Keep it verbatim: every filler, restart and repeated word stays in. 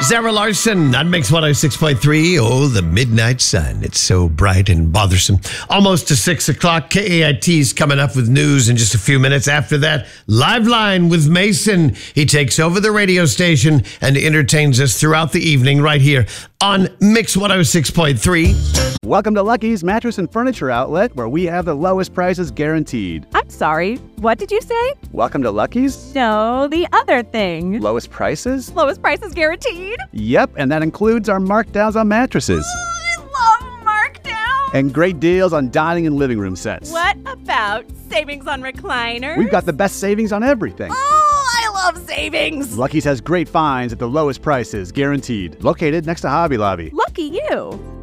Zara Larson on Mix one oh six point three. Oh, the midnight sun. It's so bright and bothersome. Almost to six o'clock. K A I T's coming up with news in just a few minutes. After that, Live Line with Mason. He takes over the radio station and entertains us throughout the evening right here on Mix one oh six point three. Welcome to Lucky's Mattress and Furniture Outlet, where we have the lowest prices guaranteed. I'm sorry, what did you say? Welcome to Lucky's? No, the other thing. Lowest prices? Lowest prices guaranteed? Yep, and that includes our markdowns on mattresses. I love markdown. And great deals on dining and living room sets. What about savings on recliners? We've got the best savings on everything. Oh, I love savings. Lucky's has great finds at the lowest prices, guaranteed. Located next to Hobby Lobby. Lucky you.